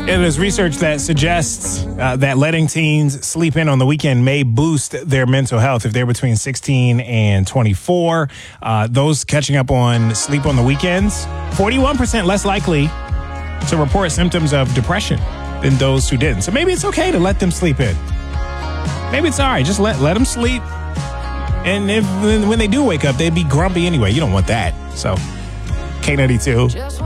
And there's research that suggests that letting teens sleep in on the weekend may boost their mental health if they're between 16 and 24. Those catching up on sleep on the weekends, 41% less likely to report symptoms of depression than those who didn't. So maybe it's okay to let them sleep in. Maybe it's all right. Just let them sleep. And when they do wake up, they'd be grumpy anyway. You don't want that. So, K92.